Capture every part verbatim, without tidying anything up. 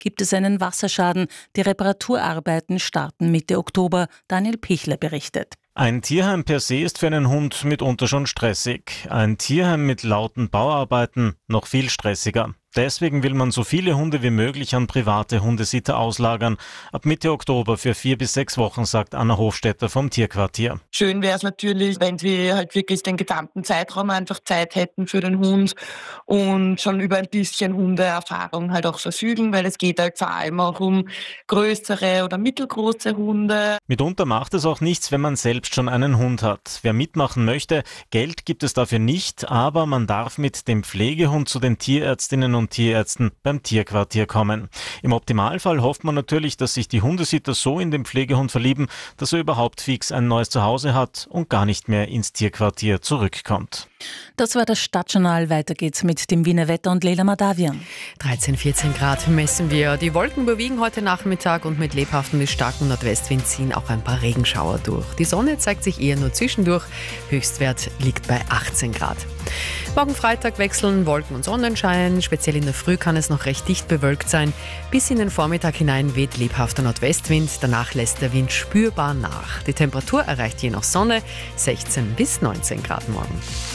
gibt es einen Wasserschaden. Die Reparaturarbeiten starten Mitte Oktober. Daniel Pichler berichtet. Ein Tierheim per se ist für einen Hund mitunter schon stressig. Ein Tierheim mit lauten Bauarbeiten noch viel stressiger. Deswegen will man so viele Hunde wie möglich an private Hundesitter auslagern. Ab Mitte Oktober für vier bis sechs Wochen, sagt Anna Hofstetter vom Tierquartier. Schön wäre es natürlich, wenn wir halt wirklich den gesamten Zeitraum einfach Zeit hätten für den Hund und schon über ein bisschen Hundeerfahrung halt auch verfügen, weil es geht halt vor allem auch um größere oder mittelgroße Hunde. Mitunter macht es auch nichts, wenn man selbst schon einen Hund hat. Wer mitmachen möchte, Geld gibt es dafür nicht, aber man darf mit dem Pflegehund zu den Tierärztinnen und Tierärzten beim Tierquartier kommen. Im Optimalfall hofft man natürlich, dass sich die Hundesitter so in den Pflegehund verlieben, dass er überhaupt fix ein neues Zuhause hat und gar nicht mehr ins Tierquartier zurückkommt. Das war das Stadtjournal. Weiter geht's mit dem Wiener Wetter und Leila Madavian. dreizehn, vierzehn Grad messen wir. Die Wolken überwiegen heute Nachmittag und mit lebhaftem bis starkem Nordwestwind ziehen auch ein paar Regenschauer durch. Die Sonne zeigt sich eher nur zwischendurch. Höchstwert liegt bei achtzehn Grad. Morgen Freitag wechseln Wolken und Sonnenschein. Speziell in der Früh kann es noch recht dicht bewölkt sein. Bis in den Vormittag hinein weht lebhafter Nordwestwind. Danach lässt der Wind spürbar nach. Die Temperatur erreicht je nach Sonne sechzehn bis neunzehn Grad morgen.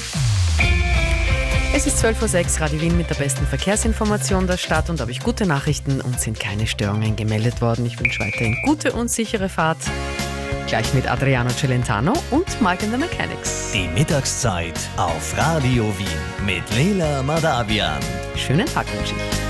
Es ist zwölf Uhr sechs, Radio Wien mit der besten Verkehrsinformation der Stadt. Und da habe ich gute Nachrichten und sind keine Störungen gemeldet worden. Ich wünsche weiterhin gute und sichere Fahrt. Gleich mit Adriano Celentano und Mike and the Mechanics. Die Mittagszeit auf Radio Wien mit Leila Madavian. Schönen Tag wünsche ich.